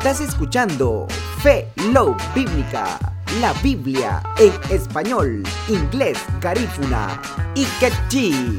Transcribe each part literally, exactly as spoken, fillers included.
Estás escuchando Fe Love Bíblica, la Biblia en español, inglés, garífuna y quechí.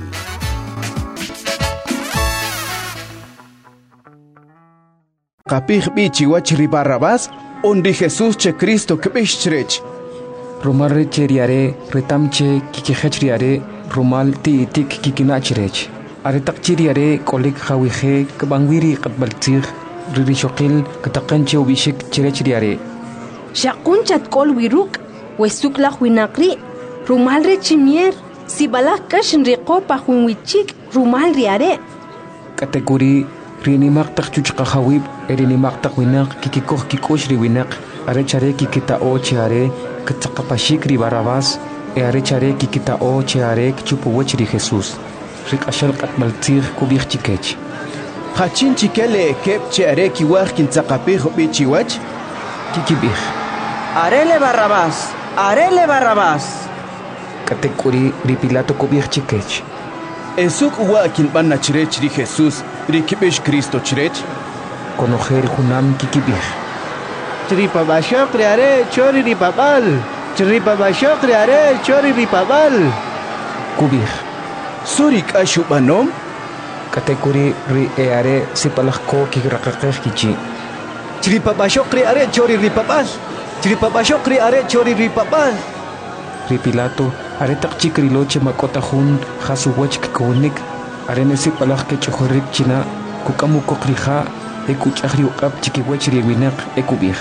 Kapih bichi wachri Barrabás, onri Jesús che Cristo kbishrech. Rumal recheriare, retamche kikihechriare, rumal ti tik kikinachrech. Aretak chiriare, kolik hawihe, kabangwiri katbaltir, ririshokil, katakanche ubishik chirechriare. Shakunchat kol wiruk, wesuklah winakri, rumal rechimier, si balak kashin riqopa hunwichik, rumal riare. Kategori Rinimak tak cuci kahawib, erinimak tak winak, kiki koh kikosh ri winak, are care kiki ta o ciare, kecakapashik ri Barrabás, e are care kiki ta o ciare, kcupu wach ri Jesus. Rik ashal kat maltir kubih cikech. Hachin cikele kep ciare ki wach kin zakapih bichi wach? Kiki bih. Arele Barrabás, arele Barrabás. Kategori ri Pilato kubih cikech. Esuk uwa kin banna chirech ri Jesus. Rikibish Cristo chirech. Conocer junam kikibih. Chiripa bashok riare chori ripabal. Chiripa bashok riare chori ripabal. Kubih. Surik ashu banom. Kategori ri eare sipalakko kikrakakeh kichi. Chiripa bashok riare chori ripabal. Chiripa bashok riare chori ripabal. Ri Pilato are tak chikri loche makota hun hasu wach kikonik. Arene si palak ke chohorik china kukamu kokrija e kuchahri ukap chikiwech ri winak e kubih.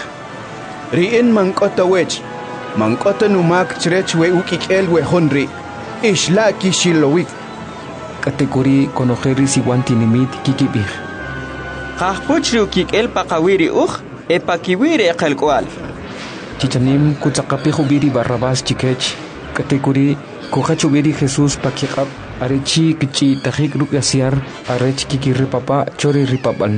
Ri in mankota wech. Mankota numak chrech we ukikel we honri. Ishla kishilowik. Kategori konojeri si wantinimit kikibih. Kahpuch ri ukikel pakawiri uch e pakiwiri e kalkwal. Chichanim kutsakapih ubiri Barrabás chikech. Kategori kuchachubiri Jesus pakikap. Arechi kichi tahik ruk yasiar arech kiki ripapa chori ripapan.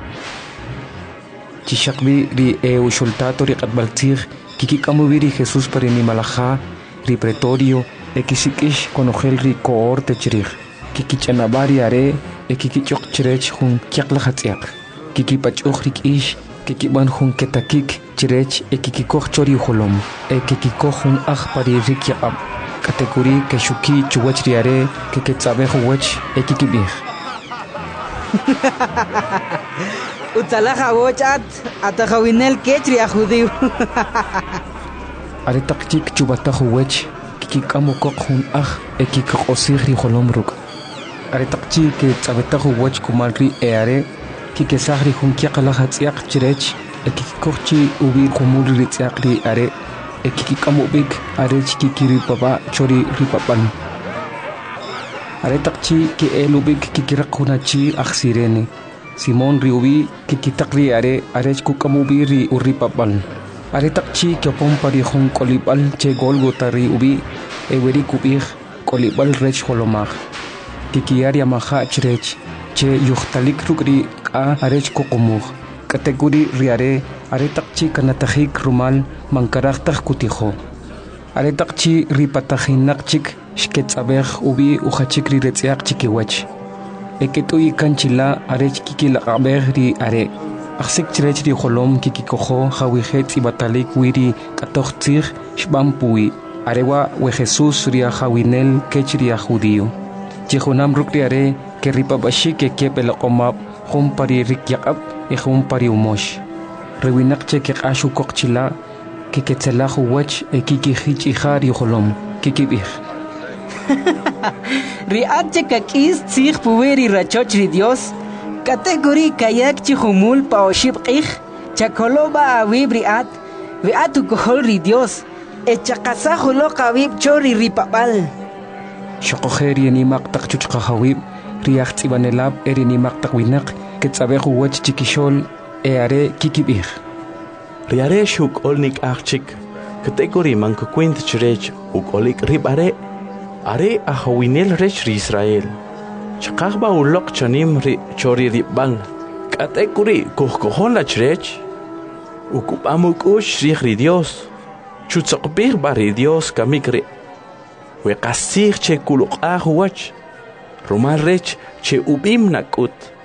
Chishakbi ri e usultato ri katbaltir kiki kamubiri Jesus parini malaja ri pretorio e kisikish konogel ri koor techrich. Kiki chanabari are e kiki chok chirech hun kyaklahatsiak. Kiki pachuch rik ish kiki ban hun ketakik chirech e kiki koch chori holom e kiki koch hun ach pari rik yakab. Kategori que shuki chuwach riare que que tsabejo wach ekikibih. Utsalaja wachat atajawinel kechri ajudiu. Are taktik chubatajo wach kiki kamo kokhun ah ekik osiri holomruk. Are taktik que tsabetajo wach kumalri eare kiki sahri hun kyaqalahat yak chirech ekik kochi ubi kumulri tsiakri are ekiki kamubik are kiki ripapa chori ripapan. Are takchi ki elubik kiki rakunachi aksirene. Simon riubi kiki takri are are kukamubi ri uripapan. Are takchi ki pompari hon kolibal che golgota riubi eweri kubih kolibal rech holomag. Kiki aria maha chrech che yuhtalik rukri ka arech kukumug. Kategori riare are takchi kanatahik rumal mankaraktak kutiho. Are takchi ripatahinakchik shketsabeh ubi uchachik ri retziak chikiwach. Eketui kanchila are kiki lakabeh ri are. Aksik chirech ri holom kiki koho hawihet ibatalik wiri katochtzir shbampui. Arewa we Jesus ria hawinel kech ria judío. Jehunam rukri are ke ripabashik ke kepelakomap hum pari rikyakab e hum pari umosh. Rewinakche ke ashu kokchila ke ketselahu wach e kiki hich ihar yuholom kiki bih. Riatche kakis tzich puweri rachoch ri Dios. Kategori kayak chihumul paoshib ich. Chakoloba awib riat. Viatu kohol ri Dios. E chakasahulo kawib chori ripapal. Shokojeri enimak tak chuchkahawib. Riach tsibanelab erinimak tak winak. Ketsabehu wach chikishol e are kikibih. Riare shuk olnik achik. Kategori mankukwint chirech uk olik ribare. Are ahawinel rech ri Israel. Chakahba ulok chanim ri chori ribang. Kategori kuhkohon la chirech. Ukupamuk ush ri Dios. Chutzakbih bari Dios kamikri. We kasih che kuluk ahu wach. Rumal rech che ubim nakut.